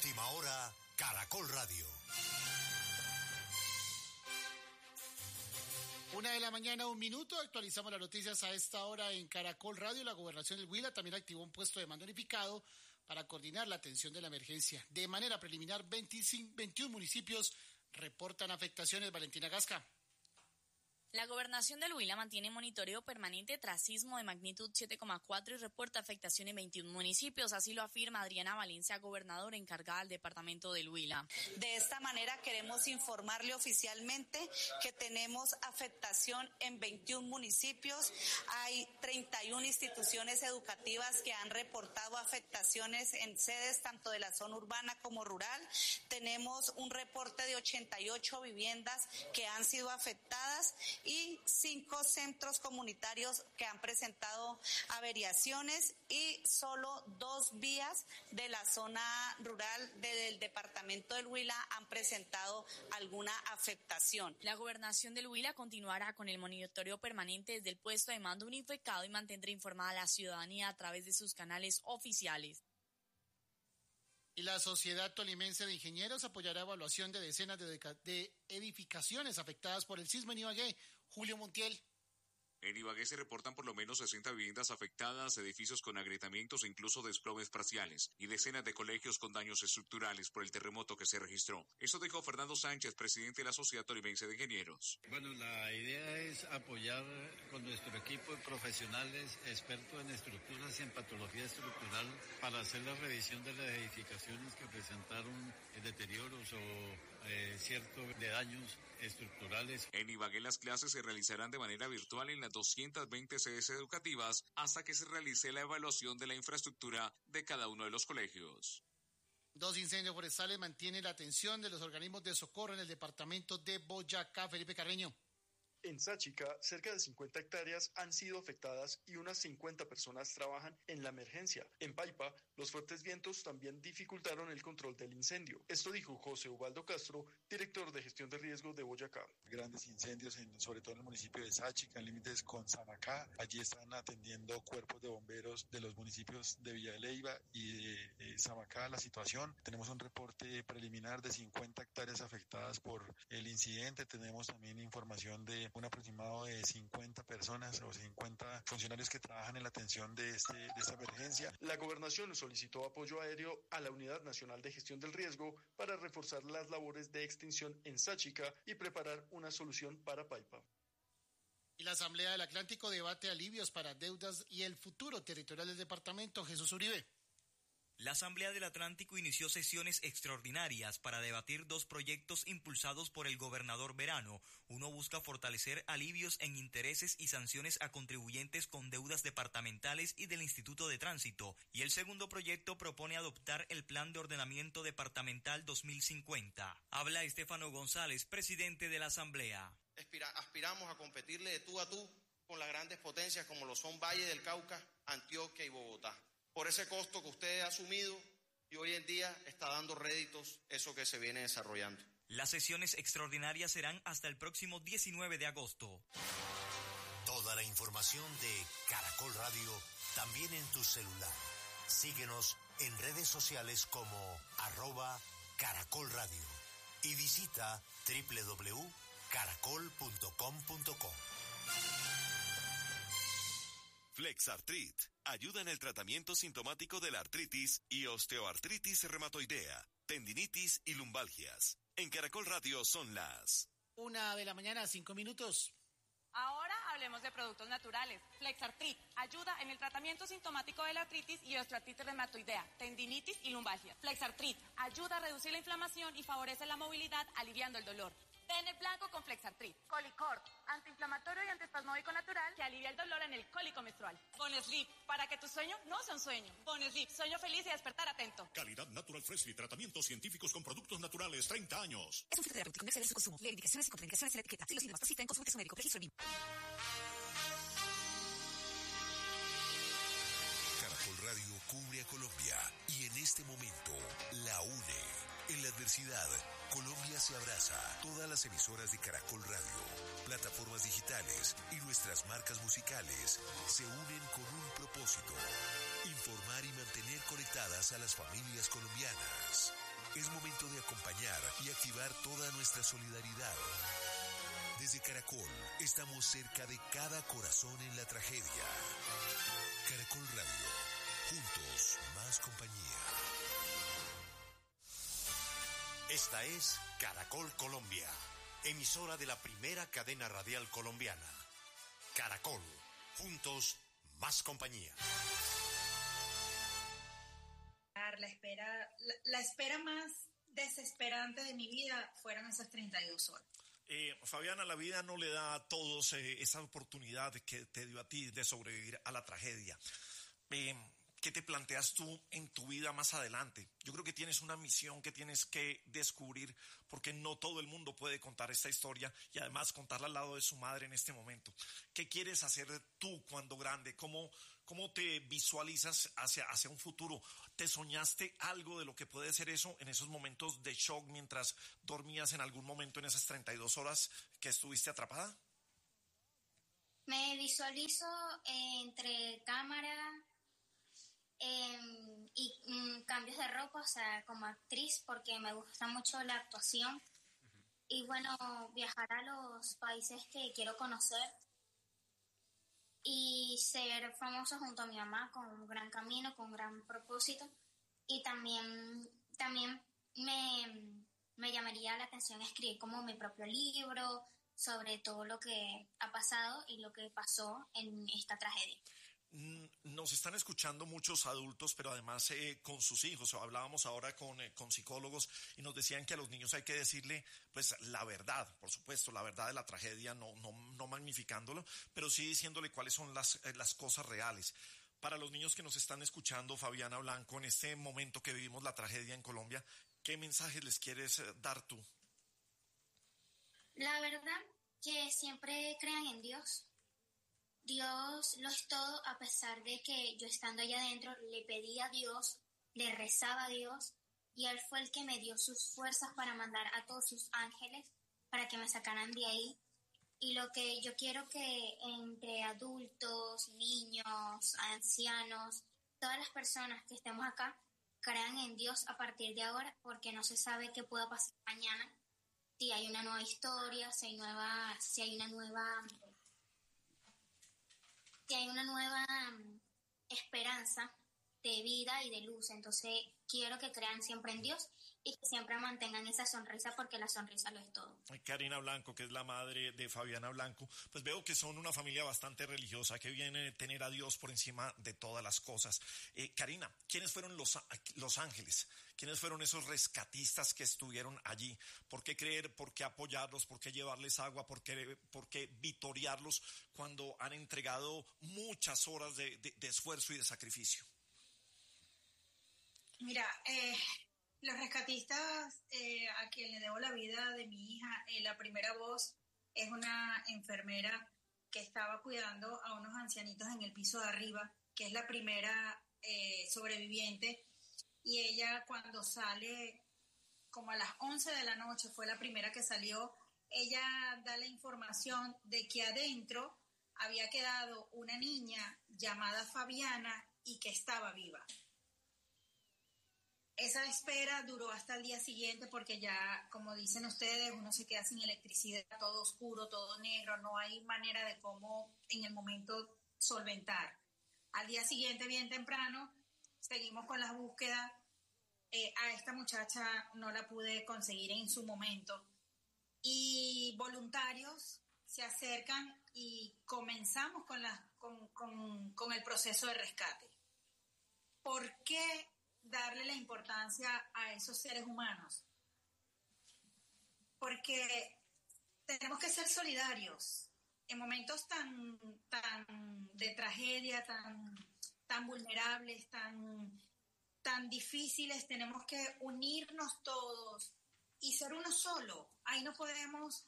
Última hora, Caracol Radio. 1:00 a.m, actualizamos las noticias a esta hora en Caracol Radio. La Gobernación del Huila también activó un puesto de mando unificado para coordinar la atención de la emergencia. De manera preliminar, 21 municipios reportan afectaciones. Valentina Gasca. La Gobernación del Huila mantiene monitoreo permanente tras sismo de magnitud 7,4 y reporta afectación en 21 municipios. Así lo afirma Adriana Valencia, gobernadora encargada del departamento del Huila. De esta manera queremos informarle oficialmente que tenemos afectación en 21 municipios. Hay 31 instituciones educativas que han reportado afectaciones en sedes tanto de la zona urbana como rural. Tenemos un reporte de 88 viviendas que han sido afectadas y 5 centros comunitarios que han presentado averiaciones y solo 2 vías de la zona rural del departamento del Huila han presentado alguna afectación. La Gobernación del Huila continuará con el monitoreo permanente desde el puesto de mando unificado y mantendrá informada a la ciudadanía a través de sus canales oficiales. Y la Sociedad Tolimense de Ingenieros apoyará evaluación de decenas de edificaciones afectadas por el sismo en Ibagué. Julio Montiel. En Ibagué se reportan por lo menos 60 viviendas afectadas, edificios con agrietamientos e incluso desplomes parciales, y decenas de colegios con daños estructurales por el terremoto que se registró. Eso dijo Fernando Sánchez, presidente de la Sociedad Tolimense de Ingenieros. Bueno, la idea es apoyar con nuestro equipo de profesionales expertos en estructuras y en patología estructural para hacer la revisión de las edificaciones que presentaron deterioros o cierto de daños estructurales. En Ibagué las clases se realizarán de manera virtual en las 220 sedes educativas hasta que se realice la evaluación de la infraestructura de cada uno de los colegios. 2 incendios forestales mantienen la atención de los organismos de socorro en el departamento de Boyacá. Felipe Carreño. En Sáchica, cerca de 50 hectáreas han sido afectadas y unas 50 personas trabajan en la emergencia. En Paipa, los fuertes vientos también dificultaron el control del incendio. Esto dijo José Ubaldo Castro, director de gestión de riesgo de Boyacá. Grandes incendios, sobre todo en el municipio de Sáchica, en límites con Samacá. Allí están atendiendo cuerpos de bomberos de los municipios de Villa de Leyva y de Samacá la situación. Tenemos un reporte preliminar de 50 hectáreas afectadas por el incidente. Tenemos también información de un aproximado de 50 personas o 50 funcionarios que trabajan en la atención de esta emergencia. La gobernación solicitó apoyo aéreo a la Unidad Nacional de Gestión del Riesgo para reforzar las labores de extinción en Sáchica y preparar una solución para Paipa. Y la Asamblea del Atlántico debate alivios para deudas y el futuro territorial del departamento. Jesús Uribe. La Asamblea del Atlántico inició sesiones extraordinarias para debatir 2 proyectos impulsados por el gobernador Verano. Uno busca fortalecer alivios en intereses y sanciones a contribuyentes con deudas departamentales y del Instituto de Tránsito, y el segundo proyecto propone adoptar el Plan de Ordenamiento Departamental 2050. Habla Estefano González, presidente de la Asamblea. Aspiramos a competirle de tú a tú con las grandes potencias como lo son Valle del Cauca, Antioquia y Bogotá. Por ese costo que usted ha asumido y hoy en día está dando réditos eso que se viene desarrollando. Las sesiones extraordinarias serán hasta el próximo 19 de agosto. Toda la información de Caracol Radio también en tu celular. Síguenos en redes sociales como @Caracol Radio y visita www.caracol.com.co. Flexartrit ayuda en el tratamiento sintomático de la artritis y osteoartritis reumatoidea, tendinitis y lumbalgias. En Caracol Radio son las 1:05 a.m. Ahora hablemos de productos naturales. Flexartrit ayuda en el tratamiento sintomático de la artritis y osteoartritis reumatoidea, tendinitis y lumbalgias. Flexartrit ayuda a reducir la inflamación y favorece la movilidad, aliviando el dolor. Pene blanco con Flexartrit. Colicort, antiinflamatorio y antiespasmódico natural que alivia el dolor en el cólico menstrual. Bonesleep, para que tu sueño no sea un sueño. Bonesleep, sueño feliz y despertar atento. Calidad Natural Freshly, tratamientos científicos con productos naturales, 30 años. Es un fitoterapéutico, no excede su consumo. Leer indicaciones y contraindicaciones en la etiqueta. Si los síntomas persisten, consulte a su médico. Registro BIM. Caracol Radio cubre a Colombia y en este momento la une. En la adversidad, Colombia se abraza. Todas las emisoras de Caracol Radio, plataformas digitales y nuestras marcas musicales se unen con un propósito: informar y mantener conectadas a las familias colombianas. Es momento de acompañar y activar toda nuestra solidaridad. Desde Caracol, estamos cerca de cada corazón en la tragedia. Caracol Radio, juntos, más compañía. Esta es Caracol Colombia, emisora de la primera cadena radial colombiana. Caracol, juntos, más compañía. La espera más desesperante de mi vida fueron esas 32 horas. Fabiana, la vida no le da a todos esa oportunidad que te dio a ti de sobrevivir a la tragedia. ¿Qué te planteas tú en tu vida más adelante? Yo creo que tienes una misión que tienes que descubrir, porque no todo el mundo puede contar esta historia y además contarla al lado de su madre en este momento. ¿Qué quieres hacer tú cuando grande? ¿Cómo te visualizas hacia un futuro? ¿Te soñaste algo de lo que puede ser eso en esos momentos de shock mientras dormías en algún momento en esas 32 horas que estuviste atrapada? Me visualizo entre cámara y cambios de ropa, o sea, como actriz, porque me gusta mucho la actuación. Y bueno, viajar a los países que quiero conocer y ser famosa junto a mi mamá con un gran camino, con un gran propósito. Y también me llamaría la atención escribir como mi propio libro sobre todo lo que ha pasado y lo que pasó en esta tragedia. Nos están escuchando muchos adultos, pero además con sus hijos. Hablábamos ahora con psicólogos y nos decían que a los niños hay que decirle pues la verdad, por supuesto, la verdad de la tragedia, no magnificándolo, pero sí diciéndole cuáles son las cosas reales. Para los niños que nos están escuchando, Fabiana Blanco, en este momento que vivimos la tragedia en Colombia, ¿qué mensajes les quieres dar tú? La verdad, que siempre crean en Dios. Dios lo es todo, a pesar de que yo estando allá adentro le pedí a Dios, le rezaba a Dios, y Él fue el que me dio sus fuerzas para mandar a todos sus ángeles para que me sacaran de ahí. Y lo que yo quiero que entre adultos, niños, ancianos, todas las personas que estemos acá, crean en Dios a partir de ahora, porque no se sabe qué pueda pasar mañana, si hay una nueva historia, si hay una nueva esperanza de vida y de luz. Entonces quiero que crean siempre en Dios y que siempre mantengan esa sonrisa, porque la sonrisa lo es todo. Karina Blanco, que es la madre de Fabiana Blanco, pues veo que son una familia bastante religiosa, que viene a tener a Dios por encima de todas las cosas. Karina, ¿quiénes fueron los ángeles? ¿Quiénes fueron esos rescatistas que estuvieron allí? ¿Por qué creer? ¿Por qué apoyarlos? ¿Por qué llevarles agua? ¿Por qué vitoriarlos cuando han entregado muchas horas de esfuerzo y de sacrificio? Mira, los rescatistas a quien le debo la vida de mi hija, la primera voz es una enfermera que estaba cuidando a unos ancianitos en el piso de arriba, que es la primera sobreviviente, y ella cuando sale como a las 11 de la noche, fue la primera que salió, ella da la información de que adentro había quedado una niña llamada Fabiana y que estaba viva. Esa espera duró hasta el día siguiente, porque ya, como dicen ustedes, uno se queda sin electricidad, todo oscuro, todo negro, no hay manera de cómo en el momento solventar. Al día siguiente, bien temprano, seguimos con las búsquedas. A esta muchacha no la pude conseguir en su momento. Y voluntarios se acercan y comenzamos con el proceso de rescate. ¿Por qué darle la importancia a esos seres humanos? Porque tenemos que ser solidarios en momentos tan de tragedia, tan vulnerables, tan difíciles. Tenemos que unirnos todos y ser uno solo. Ahí no podemos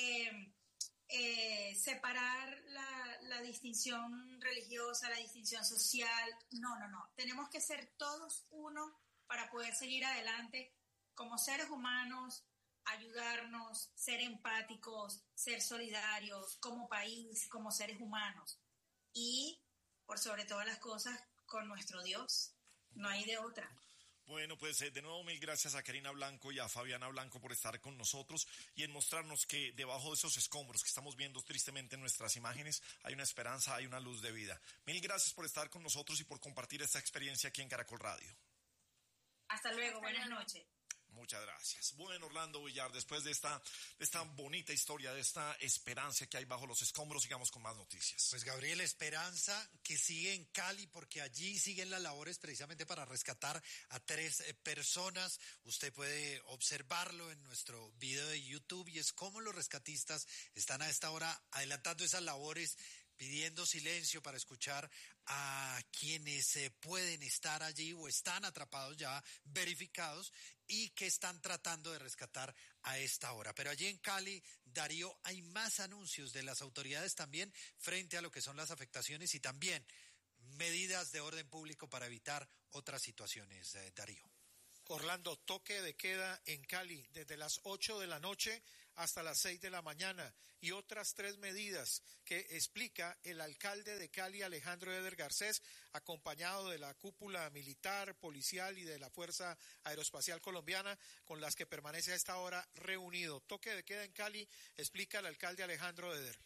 separar la distinción religiosa, la distinción social. No. Tenemos que ser todos uno para poder seguir adelante como seres humanos, ayudarnos, ser empáticos, ser solidarios como país, como seres humanos. Y, por sobre todas las cosas, con nuestro Dios, no hay de otra. Bueno, pues de nuevo mil gracias a Karina Blanco y a Fabiana Blanco por estar con nosotros y en mostrarnos que debajo de esos escombros que estamos viendo tristemente en nuestras imágenes hay una esperanza, hay una luz de vida. Mil gracias por estar con nosotros y por compartir esta experiencia aquí en Caracol Radio. Hasta luego, buenas noches. Muchas gracias. Bueno, Orlando Villar, después de esta bonita historia, de esta esperanza que hay bajo los escombros, sigamos con más noticias. Pues Gabriel, esperanza que sigue en Cali, porque allí siguen las labores precisamente para rescatar a 3 personas. Usted puede observarlo en nuestro video de YouTube y es como los rescatistas están a esta hora adelantando esas labores, pidiendo silencio para escuchar a quienes pueden estar allí o están atrapados ya verificados y que están tratando de rescatar a esta hora. Pero allí en Cali, Darío, hay más anuncios de las autoridades también frente a lo que son las afectaciones y también medidas de orden público para evitar otras situaciones, Darío. Orlando, toque de queda en Cali desde las 8 de la noche hasta las 6 de la mañana y otras 3 medidas que explica el alcalde de Cali, Alejandro Eder Garcés, acompañado de la cúpula militar, policial y de la Fuerza Aeroespacial Colombiana, con las que permanece a esta hora reunido. Toque de queda en Cali, explica el alcalde Alejandro Eder.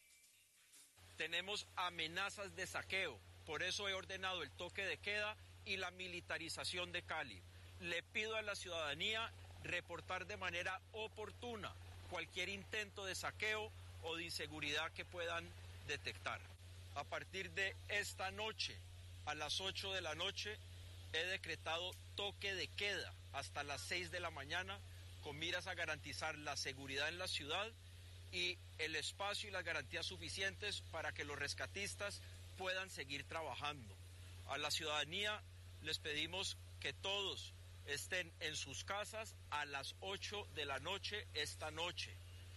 Tenemos amenazas de saqueo, por eso he ordenado el toque de queda y la militarización de Cali. Le pido a la ciudadanía reportar de manera oportuna cualquier intento de saqueo o de inseguridad que puedan detectar. A partir de esta noche, a las 8 de la noche, he decretado toque de queda hasta las 6 de la mañana con miras a garantizar la seguridad en la ciudad y el espacio y las garantías suficientes para que los rescatistas puedan seguir trabajando. A la ciudadanía les pedimos que todos estén en sus casas a las 8 de la noche esta noche.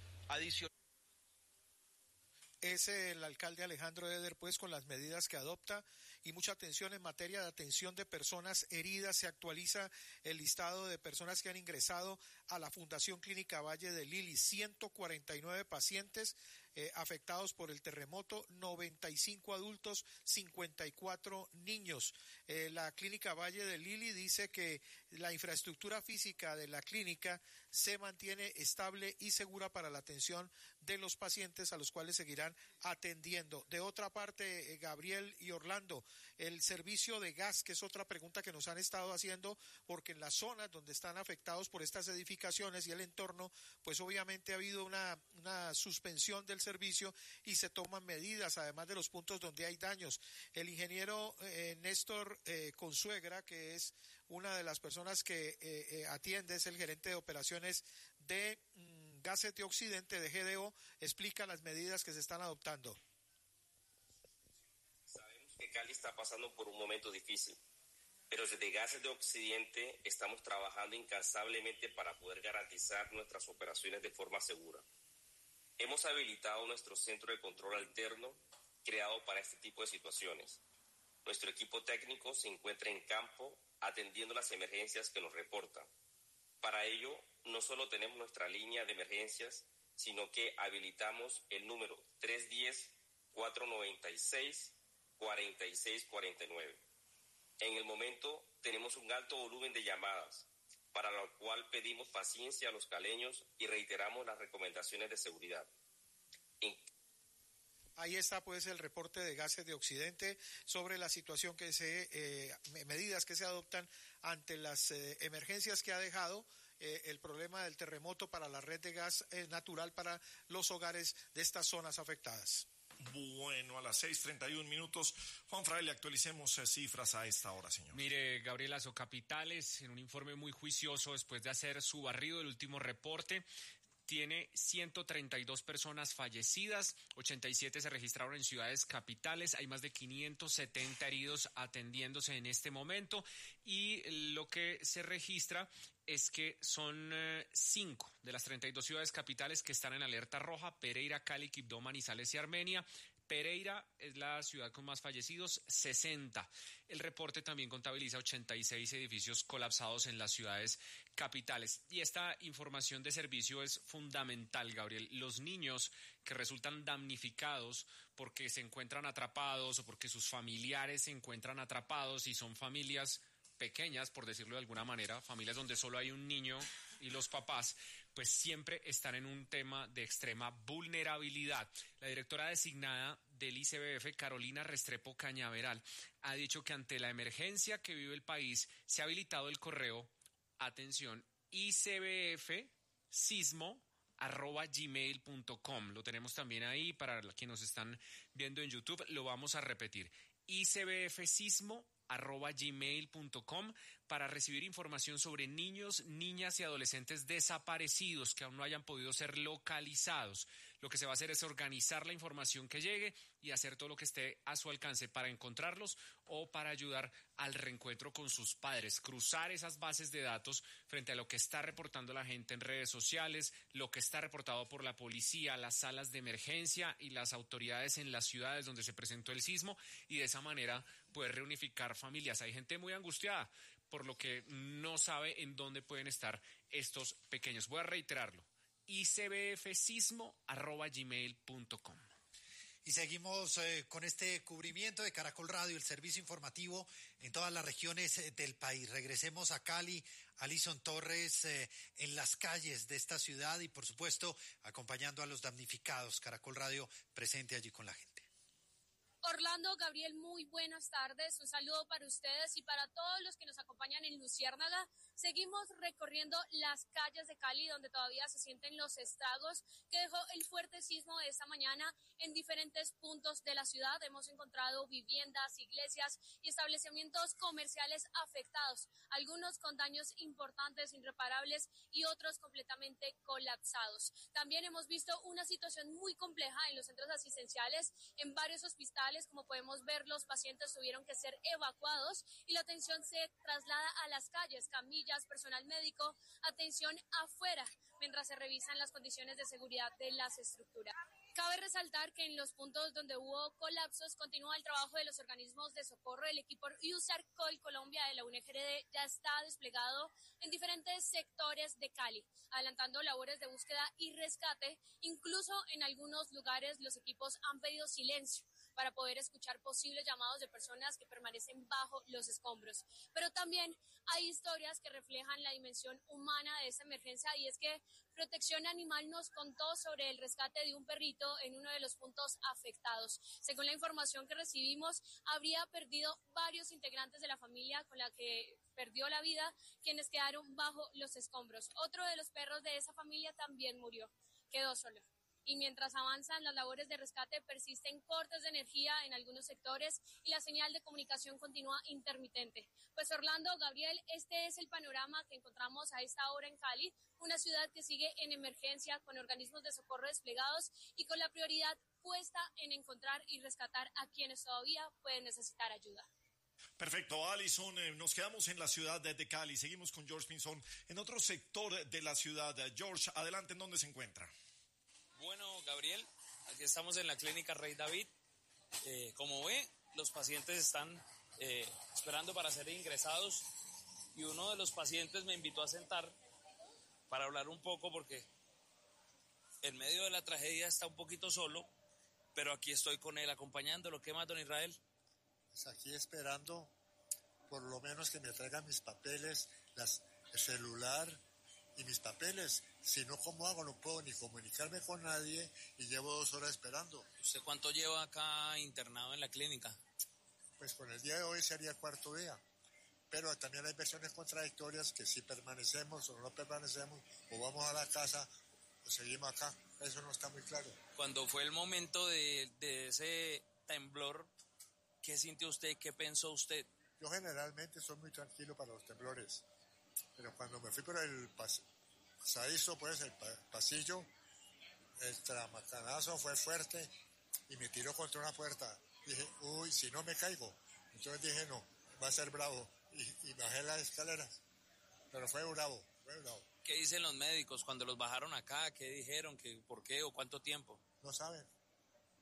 Es el alcalde Alejandro Eder, pues, con las medidas que adopta y mucha atención en materia de atención de personas heridas. Se actualiza el listado de personas que han ingresado a la Fundación Clínica Valle de Lili. 149 pacientes afectados por el terremoto, 95 adultos, 54 niños. La Clínica Valle de Lili dice que la infraestructura física de la clínica se mantiene estable y segura para la atención de los pacientes a los cuales seguirán atendiendo. De otra parte, Gabriel y Orlando, el servicio de gas, que es otra pregunta que nos han estado haciendo, porque en las zonas donde están afectados por estas edificaciones y el entorno, pues obviamente ha habido una suspensión del servicio y se toman medidas, además de los puntos donde hay daños. El ingeniero Néstor Consuegra, que es una de las personas que atiende, es el gerente de operaciones de Gases de Occidente, de GDO, explica las medidas que se están adoptando. Sabemos que Cali está pasando por un momento difícil, pero desde Gases de Occidente estamos trabajando incansablemente para poder garantizar nuestras operaciones de forma segura. Hemos habilitado nuestro centro de control alterno creado para este tipo de situaciones. Nuestro equipo técnico se encuentra en campo atendiendo las emergencias que nos reportan. Para ello, no solo tenemos nuestra línea de emergencias, sino que habilitamos el número 310-496-4649. En el momento tenemos un alto volumen de llamadas, para lo cual pedimos paciencia a los caleños y reiteramos las recomendaciones de seguridad. Ahí está pues el reporte de Gases de Occidente sobre la situación medidas que se adoptan ante las emergencias que ha dejado el problema del terremoto para la red de gas natural para los hogares de estas zonas afectadas. Bueno, a las 6:31, Juan Fraile, actualicemos cifras a esta hora, señor. Mire, Gabriel, Azocapitales, en un informe muy juicioso, después de hacer su barrido del último reporte, tiene 132 personas fallecidas, 87 se registraron en ciudades capitales, hay más de 570 heridos atendiéndose en este momento y lo que se registra es que son 5 de las 32 ciudades capitales que están en alerta roja: Pereira, Cali, Quibdó, Manizales y Armenia. Pereira es la ciudad con más fallecidos, 60. El reporte también contabiliza 86 edificios colapsados en las ciudades capitales. Y esta información de servicio es fundamental, Gabriel. Los niños que resultan damnificados porque se encuentran atrapados o porque sus familiares se encuentran atrapados y son familias pequeñas, por decirlo de alguna manera, familias donde solo hay un niño y los papás, pues siempre están en un tema de extrema vulnerabilidad. La directora designada del ICBF, Carolina Restrepo Cañaveral, ha dicho que ante la emergencia que vive el país, se ha habilitado el correo, atención, icbfsismo@gmail.com. Lo tenemos también ahí para quienes nos están viendo en YouTube, lo vamos a repetir, icbfsismo@gmail.com, para recibir información sobre niños, niñas y adolescentes desaparecidos que aún no hayan podido ser localizados. Lo que se va a hacer es organizar la información que llegue y hacer todo lo que esté a su alcance para encontrarlos o para ayudar al reencuentro con sus padres, cruzar esas bases de datos frente a lo que está reportando la gente en redes sociales, lo que está reportado por la policía, las salas de emergencia y las autoridades en las ciudades donde se presentó el sismo, y de esa manera poder reunificar familias. Hay gente muy angustiada por lo que no sabe en dónde pueden estar estos pequeños. Voy a reiterarlo, icbfsismo@gmail.com. Y seguimos con este cubrimiento de Caracol Radio, el servicio informativo en todas las regiones del país. Regresemos a Cali, Alison Torres en las calles de esta ciudad y por supuesto acompañando a los damnificados. Caracol Radio presente allí con la gente. Orlando, Gabriel, muy buenas tardes. Un saludo para ustedes y para todos los que nos acompañan en Luciérnaga. Seguimos recorriendo las calles de Cali, donde todavía se sienten los estragos que dejó el fuerte sismo de esta mañana en diferentes puntos de la ciudad. Hemos encontrado viviendas, iglesias y establecimientos comerciales afectados, algunos con daños importantes, irreparables, y otros completamente colapsados. También hemos visto una situación muy compleja en los centros asistenciales, en varios hospitales. Como podemos ver, los pacientes tuvieron que ser evacuados y la atención se traslada a las calles, camillas, personal médico, atención afuera, mientras se revisan las condiciones de seguridad de las estructuras. Cabe resaltar que en los puntos donde hubo colapsos continúa el trabajo de los organismos de socorro. El equipo USARCOL Colombia de la UNGRD ya está desplegado en diferentes sectores de Cali, adelantando labores de búsqueda y rescate. Incluso en algunos lugares los equipos han pedido silencio para poder escuchar posibles llamados de personas que permanecen bajo los escombros. Pero también hay historias que reflejan la dimensión humana de esta emergencia, y es que Protección Animal nos contó sobre el rescate de un perrito en uno de los puntos afectados. Según la información que recibimos, habría perdido varios integrantes de la familia con la que perdió la vida, quienes quedaron bajo los escombros. Otro de los perros de esa familia también murió, quedó solo. Y mientras avanzan las labores de rescate, persisten cortes de energía en algunos sectores y la señal de comunicación continúa intermitente. Pues Orlando, Gabriel, este es el panorama que encontramos a esta hora en Cali, una ciudad que sigue en emergencia, con organismos de socorro desplegados y con la prioridad puesta en encontrar y rescatar a quienes todavía pueden necesitar ayuda. Perfecto, Alison, nos quedamos en la ciudad de Cali, seguimos con George Pinzón en otro sector de la ciudad. George, adelante, ¿en dónde se encuentra? Bueno, Gabriel, aquí estamos en la clínica Rey David. Como ve, los pacientes están esperando para ser ingresados, y uno de los pacientes me invitó a sentar para hablar un poco porque en medio de la tragedia está un poquito solo, pero aquí estoy con él acompañándolo. ¿Qué más, don Israel? Pues aquí esperando por lo menos que me traigan mis papeles, el celular y mis papeles. Si no, ¿cómo hago? No puedo ni comunicarme con nadie y llevo 2 horas esperando. ¿Usted cuánto lleva acá internado en la clínica? Pues con el día de hoy sería el 4º día. Pero también hay versiones contradictorias, que si permanecemos o no permanecemos, o vamos a la casa o seguimos acá. Eso no está muy claro. Cuando fue el momento de ese temblor, ¿qué sintió usted? ¿Qué pensó usted? Yo generalmente soy muy tranquilo para los temblores. Pero cuando me fui por el pasadizo, pues el pasillo, el tramacanazo fue fuerte y me tiró contra una puerta. Dije, uy, si no me caigo. Entonces dije, no, va a ser bravo. Y bajé las escaleras. Pero fue bravo, fue bravo. ¿Qué dicen los médicos cuando los bajaron acá? ¿Qué dijeron? ¿Por qué o cuánto tiempo? No saben.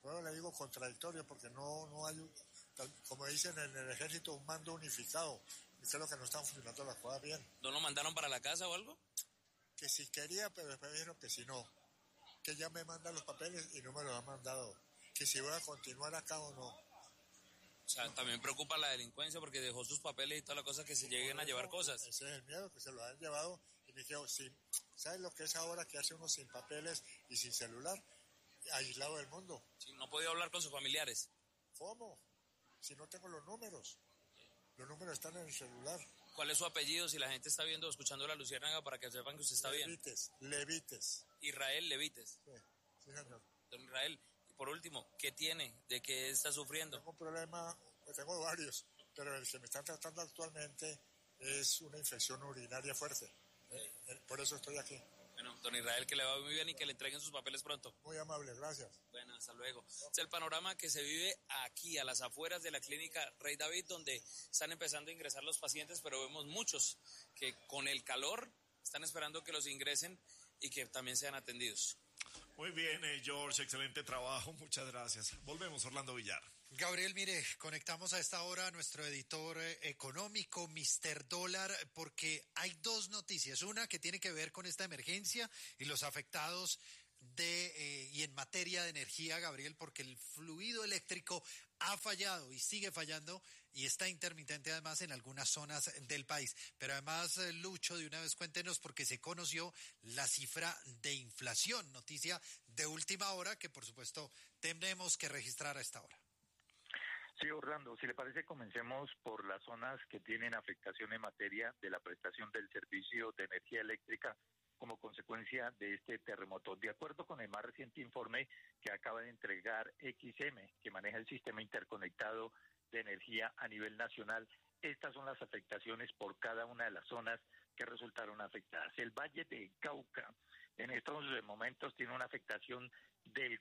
Bueno, le digo contradictorio porque no hay, como dicen en el ejército, un mando unificado. Y creo que no están funcionando las cosas bien. ¿No lo mandaron para la casa o algo? Que si quería, pero después dijeron que si no. Que ya me mandan los papeles y no me los han mandado. Que si voy a continuar acá o no. O sea, también preocupa la delincuencia porque dejó sus papeles y toda la cosa que se lleguen a llevar cosas. Ese es el miedo, que se lo han llevado. Y me dijeron, ¿sabes lo que es ahora que hace uno sin papeles y sin celular? Aislado del mundo. Sí, no ha podido hablar con sus familiares. ¿Cómo? Si no tengo los números. Los números están en el celular. ¿Cuál es su apellido si la gente está viendo o escuchando La Luciérnaga para que sepan que usted está bien? Levites. Israel Levites. Sí, señor. Don Israel, y por último, ¿qué tiene? ¿De qué está sufriendo? Tengo un problema, pues tengo varios, pero el que me están tratando actualmente es una infección urinaria fuerte. Por eso estoy aquí. Bueno, don Israel, que le va muy bien y que le entreguen sus papeles pronto. Muy amable, gracias. Bueno, hasta luego. Es el panorama que se vive aquí, a las afueras de la clínica Rey David, donde están empezando a ingresar los pacientes, pero vemos muchos que con el calor están esperando que los ingresen y que también sean atendidos. Muy bien, George, excelente trabajo, muchas gracias. Volvemos, Orlando Villar. Gabriel, mire, conectamos a esta hora a nuestro editor económico, Mr. Dólar, porque hay dos noticias. Una que tiene que ver con esta emergencia y los afectados y en materia de energía, Gabriel, porque el fluido eléctrico ha fallado y sigue fallando y está intermitente además en algunas zonas del país. Pero además, Lucho, de una vez cuéntenos, porque se conoció la cifra de inflación, noticia de última hora que por supuesto tenemos que registrar a esta hora. Sí, Orlando, si le parece, comencemos por las zonas que tienen afectación en materia de la prestación del servicio de energía eléctrica como consecuencia de este terremoto. De acuerdo con el más reciente informe que acaba de entregar XM, que maneja el sistema interconectado de energía a nivel nacional, estas son las afectaciones por cada una de las zonas que resultaron afectadas. El Valle de Cauca en estos momentos tiene una afectación del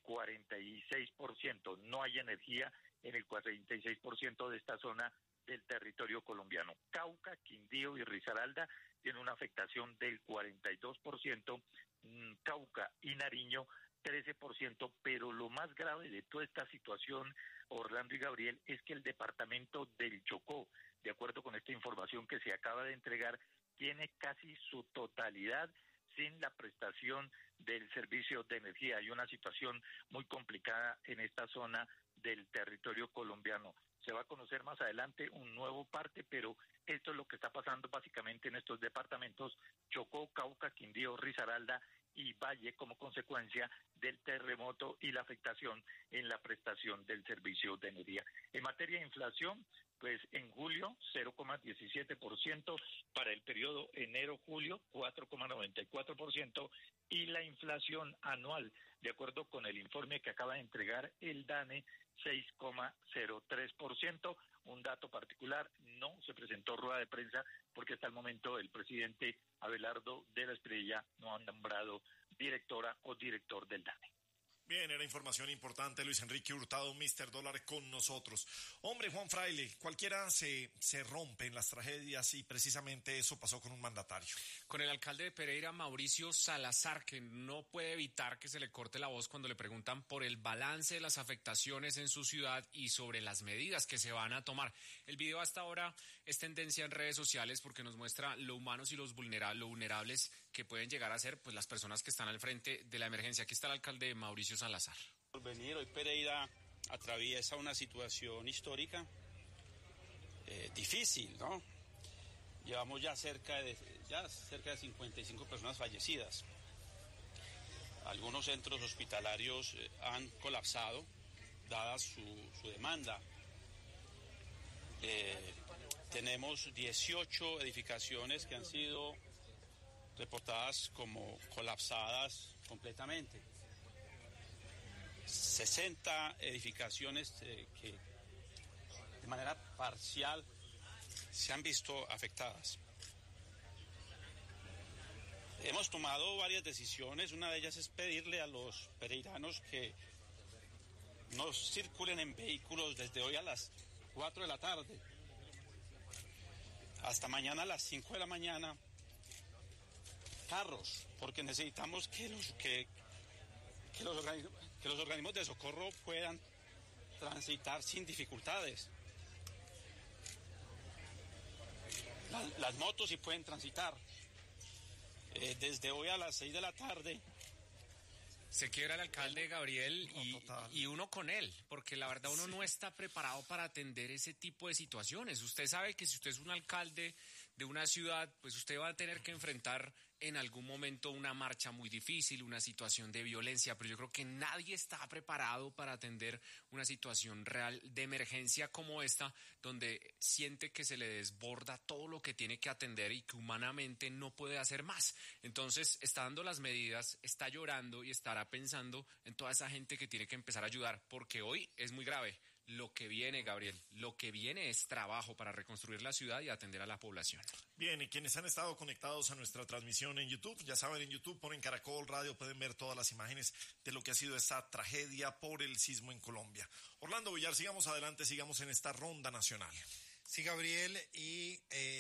46%. No hay energía en el 46% de esta zona del territorio colombiano. Cauca, Quindío y Risaralda tienen una afectación del 42%, Cauca y Nariño 13%, pero lo más grave de toda esta situación, Orlando y Gabriel, es que el departamento del Chocó, de acuerdo con esta información que se acaba de entregar, tiene casi su totalidad sin la prestación del servicio de energía. Hay una situación muy complicada en esta zona del territorio colombiano. Se va a conocer más adelante un nuevo parte, pero esto es lo que está pasando básicamente en estos departamentos: Chocó, Cauca, Quindío, Risaralda y Valle, como consecuencia del terremoto y la afectación en la prestación del servicio de energía. En materia de inflación, pues en julio 0,17%, para el periodo enero-julio 4,94%, y la inflación anual, de acuerdo con el informe que acaba de entregar el DANE, 6,03%. Un dato particular: no se presentó rueda de prensa porque hasta el momento el presidente Abelardo de la Espriella no ha nombrado directora o director del DANE. Bien, era información importante. Luis Enrique Hurtado, Mr. Dólar, con nosotros. Hombre, Juan Fraile, cualquiera se rompe en las tragedias y precisamente eso pasó con un mandatario. Con el alcalde de Pereira, Mauricio Salazar, que no puede evitar que se le corte la voz cuando le preguntan por el balance de las afectaciones en su ciudad y sobre las medidas que se van a tomar. El video hasta ahora es tendencia en redes sociales porque nos muestra lo humanos y lo vulnerables que pueden llegar a ser pues las personas que están al frente de la emergencia. Aquí está el alcalde Mauricio Salazar. Por venir, hoy Pereira atraviesa una situación histórica difícil, ¿no? Llevamos ya cerca de 55 personas fallecidas. Algunos centros hospitalarios han colapsado, dada su demanda. Tenemos 18 edificaciones que han sido reportadas como colapsadas completamente. 60 edificaciones que de manera parcial se han visto afectadas. Hemos tomado varias decisiones. Una de ellas es pedirle a los pereiranos que no circulen en vehículos desde hoy a las 4 de la tarde hasta mañana a las 5 de la mañana, carros, porque necesitamos que que los organismos de socorro puedan transitar sin dificultades. Las motos sí pueden transitar. Desde hoy a las 6 de la tarde. Se quiebra el alcalde Gabriel y uno con él, porque la verdad uno no está preparado para atender ese tipo de situaciones. Usted sabe que si usted es un alcalde de una ciudad, pues usted va a tener que enfrentar en algún momento una marcha muy difícil, una situación de violencia, pero yo creo que nadie está preparado para atender una situación real de emergencia como esta, donde siente que se le desborda todo lo que tiene que atender y que humanamente no puede hacer más. Entonces está dando las medidas, está llorando y estará pensando en toda esa gente que tiene que empezar a ayudar, porque hoy es muy grave. Lo que viene, Gabriel, lo que viene es trabajo para reconstruir la ciudad y atender a la población. Bien, y quienes han estado conectados a nuestra transmisión en YouTube, ya saben, en YouTube ponen Caracol Radio, pueden ver todas las imágenes de lo que ha sido esta tragedia por el sismo en Colombia. Orlando Villar, sigamos adelante, sigamos en esta ronda nacional. Sí, Gabriel, y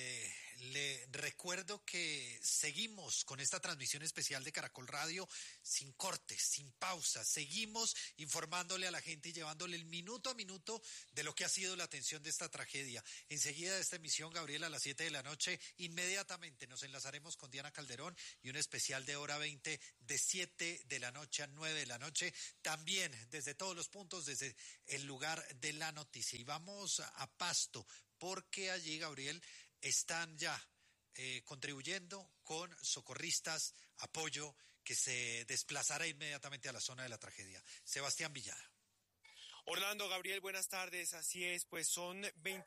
le recuerdo que seguimos con esta transmisión especial de Caracol Radio sin cortes, sin pausas. Seguimos informándole a la gente y llevándole el minuto a minuto de lo que ha sido la atención de esta tragedia. Enseguida de esta emisión, Gabriel, a las 7 de la noche, inmediatamente nos enlazaremos con Diana Calderón y un especial de hora 20 de 7 de la noche a 9 de la noche, también desde todos los puntos, desde el lugar de la noticia. Y vamos a Pasto, porque allí, Gabriel, están ya contribuyendo con socorristas, apoyo, que se desplazará inmediatamente a la zona de la tragedia. Sebastián Villada. Orlando, Gabriel, buenas tardes. Así es, pues son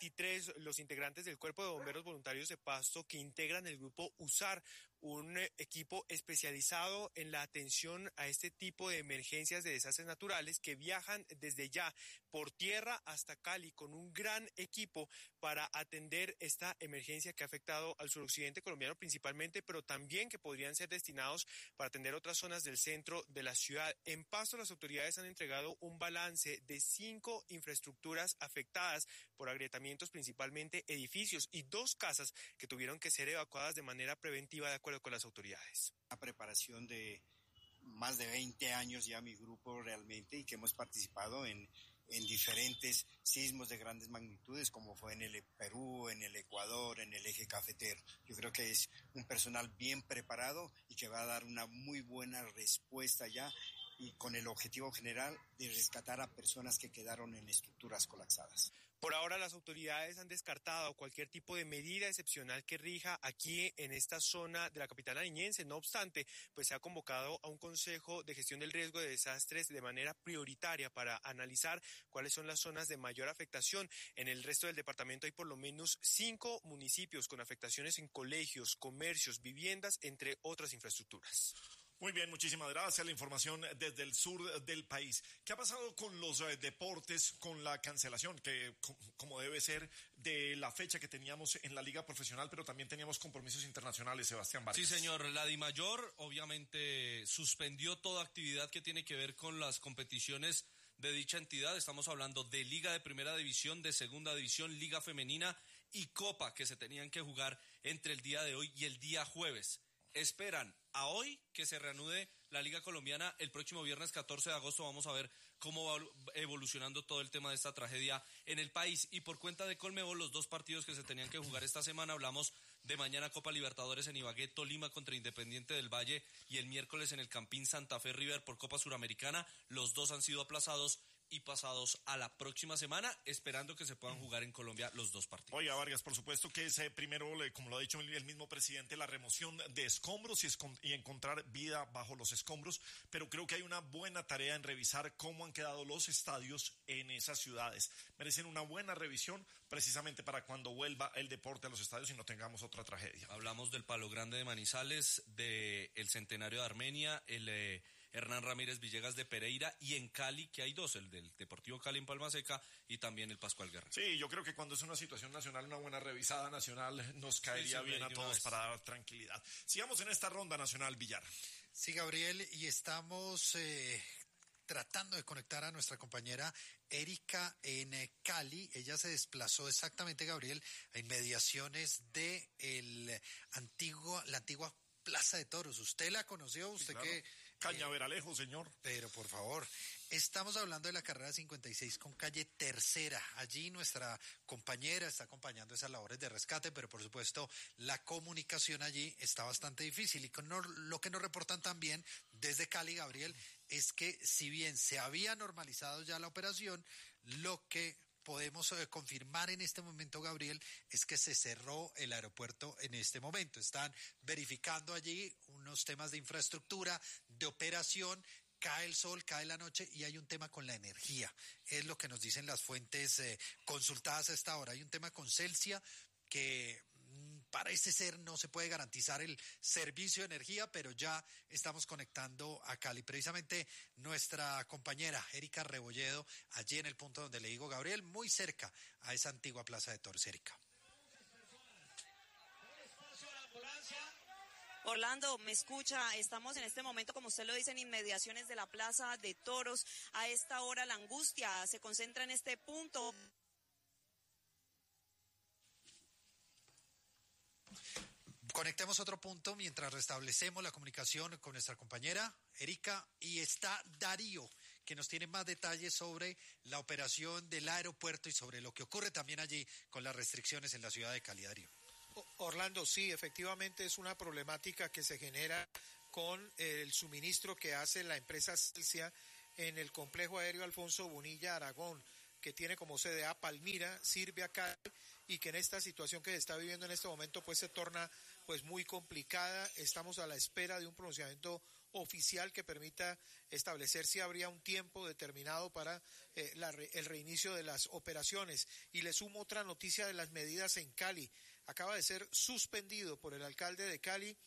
23 los integrantes del Cuerpo de Bomberos Voluntarios de Pasto que integran el grupo USAR, un equipo especializado en la atención a este tipo de emergencias de desastres naturales, que viajan desde ya por tierra hasta Cali con un gran equipo para atender esta emergencia que ha afectado al suroccidente colombiano principalmente, pero también que podrían ser destinados para atender otras zonas del centro de la ciudad. En Pasto, las autoridades han entregado un balance de 5 infraestructuras afectadas por agrietamientos, principalmente edificios, y 2 casas que tuvieron que ser evacuadas de manera preventiva de acuerdo con las autoridades. Una preparación de más de 20 años ya mi grupo realmente, y que hemos participado en diferentes sismos de grandes magnitudes, como fue en el Perú, en el Ecuador, en el eje cafetero. Yo creo que es un personal bien preparado y que va a dar una muy buena respuesta ya, y con el objetivo general de rescatar a personas que quedaron en estructuras colapsadas. Por ahora, las autoridades han descartado cualquier tipo de medida excepcional que rija aquí en esta zona de la capital nariñense. No obstante, pues se ha convocado a un consejo de gestión del riesgo de desastres de manera prioritaria para analizar cuáles son las zonas de mayor afectación. En el resto del departamento hay por lo menos 5 municipios con afectaciones en colegios, comercios, viviendas, entre otras infraestructuras. Muy bien, muchísimas gracias. La información desde el sur del país. ¿Qué ha pasado con los deportes, con la cancelación, que como debe ser, de la fecha que teníamos en la liga profesional, pero también teníamos compromisos internacionales, Sebastián Vargas? Sí, señor. La DIMAYOR obviamente suspendió toda actividad que tiene que ver con las competiciones de dicha entidad. Estamos hablando de Liga de Primera División, de Segunda División, Liga Femenina y Copa, que se tenían que jugar entre el día de hoy y el día jueves. Esperan a hoy que se reanude la Liga Colombiana. El próximo viernes 14 de agosto vamos a ver cómo va evolucionando todo el tema de esta tragedia en el país. Y por cuenta de Colmebol, los 2 partidos que se tenían que jugar esta semana, hablamos de mañana Copa Libertadores en Ibagué, Tolima contra Independiente del Valle, y el miércoles en el Campín Santa Fe River por Copa Suramericana. Los 2 han sido aplazados y pasados a la próxima semana, esperando que se puedan jugar en Colombia los 2 partidos. Oiga, Vargas, por supuesto que es primero, como lo ha dicho el mismo presidente, la remoción de escombros y encontrar vida bajo los escombros, pero creo que hay una buena tarea en revisar cómo han quedado los estadios en esas ciudades. Merecen una buena revisión precisamente para cuando vuelva el deporte a los estadios y no tengamos otra tragedia. Hablamos del Palo Grande de Manizales, del Centenario de Armenia, el Hernán Ramírez Villegas de Pereira, y en Cali, que hay 2, el del Deportivo Cali en Palma Seca y también el Pascual Guerrero. Sí, yo creo que cuando es una situación nacional, una buena revisada nacional nos caería bien a todos para dar tranquilidad. Sigamos en esta ronda nacional, Villar. Sí, Gabriel, y estamos tratando de conectar a nuestra compañera Erika en Cali. Ella se desplazó exactamente, Gabriel, a inmediaciones de la antigua Plaza de Toros. ¿Usted la conoció? ¿Usted sí, claro, que Cañaveralejo, señor. Pero por favor, estamos hablando de la carrera 56 con calle Tercera. Allí nuestra compañera está acompañando esas labores de rescate, pero por supuesto la comunicación allí está bastante difícil. Y lo que nos reportan también desde Cali, Gabriel, es que si bien se había normalizado ya la operación, lo que podemos confirmar en este momento, Gabriel, es que se cerró el aeropuerto en este momento. Están verificando allí unos temas de infraestructura, de operación. Cae el sol, cae la noche y hay un tema con la energía. Es lo que nos dicen las fuentes consultadas a esta hora. Hay un tema con Celsia que parece ser no se puede garantizar el servicio de energía, pero ya estamos conectando a Cali. Precisamente nuestra compañera Erika Rebolledo, allí en el punto donde le digo, Gabriel, muy cerca a esa antigua plaza de toros. Erika. Orlando, ¿me escucha? Estamos en este momento, como usted lo dice, en inmediaciones de la plaza de toros. A esta hora la angustia se concentra en este punto. Conectemos otro punto mientras restablecemos la comunicación con nuestra compañera Erika, y está Darío, que nos tiene más detalles sobre la operación del aeropuerto y sobre lo que ocurre también allí con las restricciones en la ciudad de Cali. Darío. Orlando, sí, efectivamente es una problemática que se genera con el suministro que hace la empresa Celsia en el complejo aéreo Alfonso Bonilla Aragón, que tiene como sede a Palmira, sirve a Cali, y que en esta situación que se está viviendo en este momento pues se torna pues muy complicada. Estamos a la espera de un pronunciamiento oficial que permita establecer si habría un tiempo determinado para el reinicio de las operaciones. Y le sumo otra noticia de las medidas en Cali. Acaba de ser suspendido por el alcalde de Cali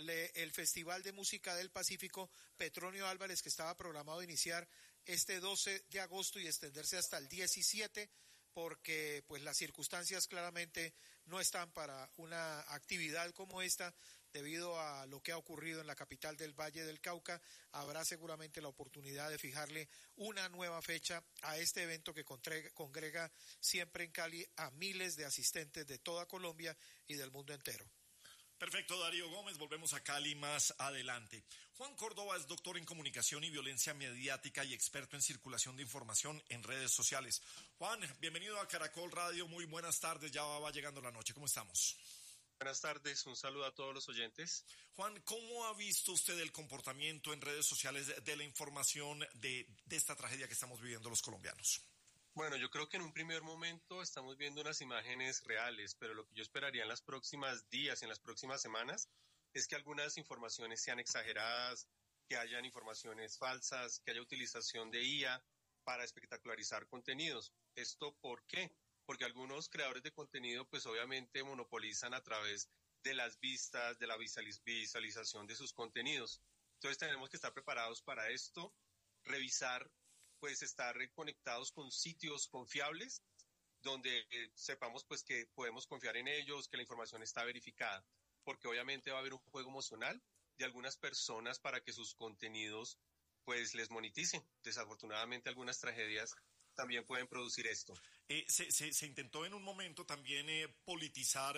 el Festival de Música del Pacífico Petronio Álvarez, que estaba programado a iniciar este 12 de agosto y extenderse hasta el 17, porque pues las circunstancias claramente no están para una actividad como esta. Debido a lo que ha ocurrido en la capital del Valle del Cauca, habrá seguramente la oportunidad de fijarle una nueva fecha a este evento que congrega siempre en Cali a miles de asistentes de toda Colombia y del mundo entero. Perfecto, Darío Gómez, volvemos a Cali más adelante. Juan Córdoba es doctor en comunicación y violencia mediática y experto en circulación de información en redes sociales. Juan, bienvenido a Caracol Radio, muy buenas tardes, ya va llegando la noche, ¿cómo estamos? Buenas tardes, un saludo a todos los oyentes. Juan, ¿cómo ha visto usted el comportamiento en redes sociales de la información de esta tragedia que estamos viviendo los colombianos? Bueno, yo creo que en un primer momento estamos viendo unas imágenes reales, pero lo que yo esperaría en los próximos días, en las próximas semanas, es que algunas informaciones sean exageradas, que hayan informaciones falsas, que haya utilización de IA para espectacularizar contenidos. ¿Esto por qué? Porque algunos creadores de contenido pues obviamente monopolizan a través de las vistas, de la visualización de sus contenidos. Entonces tenemos que estar preparados para esto, revisar, pues estar conectados con sitios confiables donde sepamos pues que podemos confiar en ellos, que la información está verificada, porque obviamente va a haber un juego emocional de algunas personas para que sus contenidos pues les moneticen. Desafortunadamente algunas tragedias también pueden producir esto. Se intentó en un momento también politizar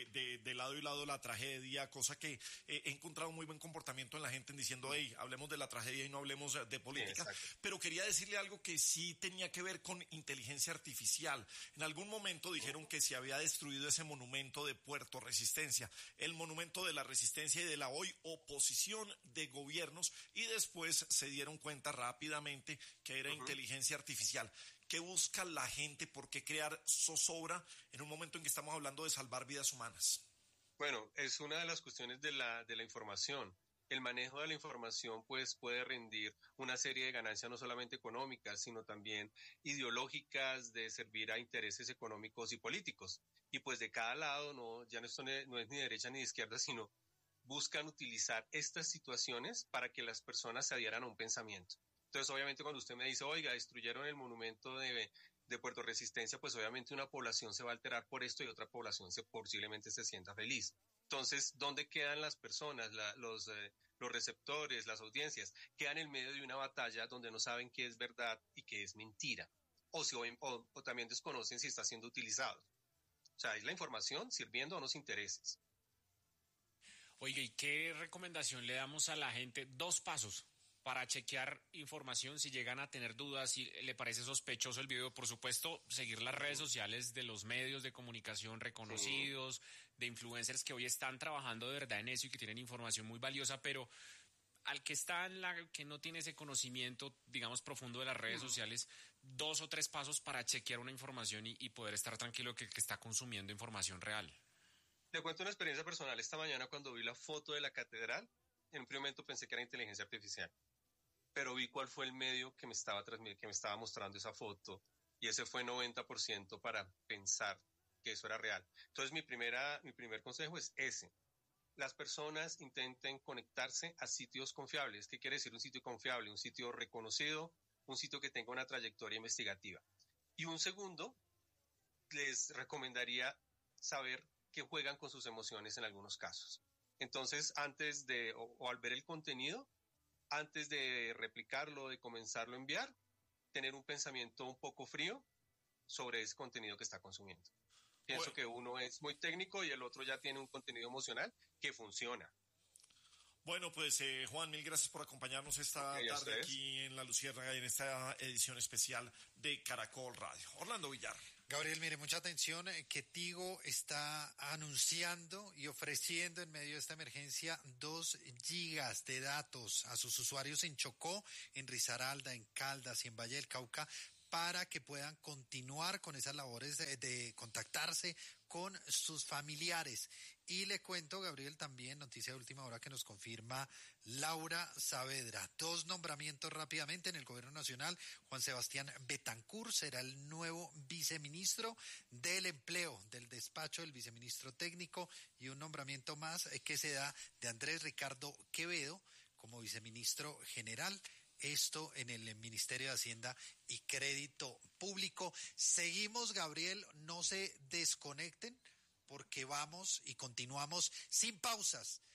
de lado y lado la tragedia, cosa que he encontrado muy buen comportamiento en la gente en diciendo, hey, hablemos de la tragedia y no hablemos de política. Pero quería decirle algo que sí tenía que ver con inteligencia artificial. En algún momento dijeron que se había destruido ese monumento de Puerto Resistencia, el monumento de la resistencia y de la hoy oposición de gobiernos, y después se dieron cuenta rápidamente que era inteligencia artificial. ¿Qué busca la gente? ¿Por qué crear zozobra en un momento en que estamos hablando de salvar vidas humanas? Bueno, es una de las cuestiones de la información. El manejo de la información pues puede rendir una serie de ganancias no solamente económicas, sino también ideológicas, de servir a intereses económicos y políticos. Y pues de cada lado, esto no es ni derecha ni izquierda, sino buscan utilizar estas situaciones para que las personas se adhieran a un pensamiento. Entonces, obviamente, cuando usted me dice, oiga, destruyeron el monumento de Puerto Resistencia, pues obviamente una población se va a alterar por esto y otra población posiblemente se sienta feliz. Entonces, ¿dónde quedan las personas, los receptores, las audiencias? Quedan en medio de una batalla donde no saben qué es verdad y qué es mentira. O también desconocen si está siendo utilizado. O sea, es la información sirviendo a unos intereses. Oiga, ¿y qué recomendación le damos a la gente? 2 pasos para chequear información si llegan a tener dudas, si le parece sospechoso el video. Por supuesto, seguir las redes sociales de los medios de comunicación reconocidos, de influencers que hoy están trabajando de verdad en eso y que tienen información muy valiosa, pero al que está que no tiene ese conocimiento, digamos, profundo de las redes sociales, 2 o 3 pasos para chequear una información y poder estar tranquilo que está consumiendo información real. Le cuento una experiencia personal. Esta mañana, cuando vi la foto de la catedral, en un primer momento pensé que era inteligencia artificial, pero vi cuál fue el medio que me estaba mostrando esa foto, y ese fue 90% para pensar que eso era real. Entonces, mi primer consejo es ese. Las personas intenten conectarse a sitios confiables. ¿Qué quiere decir un sitio confiable? Un sitio reconocido, un sitio que tenga una trayectoria investigativa. Y un segundo, les recomendaría saber que juegan con sus emociones en algunos casos. Entonces, antes de, o al ver el contenido, antes de replicarlo, de comenzarlo a enviar, tener un pensamiento un poco frío sobre ese contenido que está consumiendo. Pienso que uno es muy técnico y el otro ya tiene un contenido emocional que funciona. Bueno, pues Juan, mil gracias por acompañarnos esta tarde aquí en La Luciérnaga y en esta edición especial de Caracol Radio. Orlando Villar. Gabriel, mire, mucha atención, que Tigo está anunciando y ofreciendo en medio de esta emergencia 2 gigas de datos a sus usuarios en Chocó, en Risaralda, en Caldas y en Valle del Cauca, para que puedan continuar con esas labores de contactarse con sus familiares. Y le cuento, Gabriel, también noticia de última hora que nos confirma Laura Saavedra. 2 nombramientos rápidamente en el Gobierno Nacional. Juan Sebastián Betancur será el nuevo viceministro del Empleo del despacho del viceministro técnico, y un nombramiento más que se da de Andrés Ricardo Quevedo como viceministro general. Esto en el Ministerio de Hacienda y Crédito Público. Seguimos, Gabriel, no se desconecten porque vamos y continuamos sin pausas